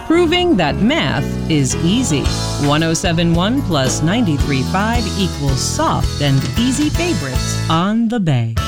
proving that math is easy. 107.1 plus 93.5 equals soft and easy favorites on the Bay.